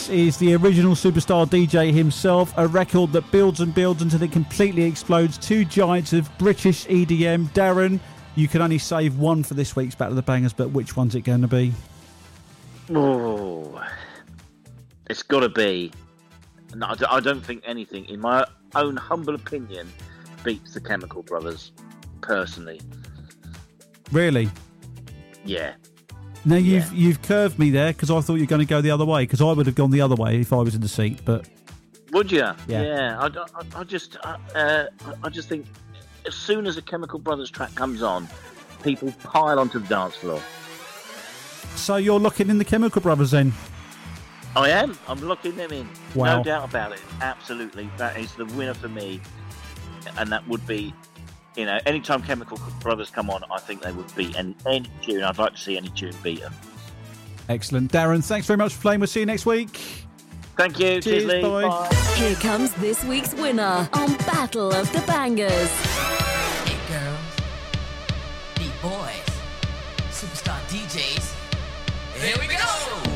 This is the original superstar DJ himself, a record that builds and builds until it completely explodes. Two giants of British EDM. Darren, you can only save one for this week's Battle of the Bangers, but which one's it going to be? Oh, it's got to be. No, I don't think anything, in my own humble opinion, beats the Chemical Brothers, personally. Really? Yeah. Now, you've curved me there, because I thought you were going to go the other way, because I would have gone the other way if I was in the seat, but... Would you? Yeah. I just think as soon as a Chemical Brothers track comes on, people pile onto the dance floor. So you're locking in the Chemical Brothers then? I am. I'm locking them in. Wow. No doubt about it. Absolutely. That is the winner for me. And that would be, anytime Chemical Brothers come on, I think they would beat any tune. I'd like to see any tune beat them. Excellent. Darren, thanks very much for playing. We'll see you next week. Thank you. Cheers, Lee. bye. Bye. Here comes this week's winner on Battle of the Bangers. Hey girls, beat boys, superstar DJs. Here we go!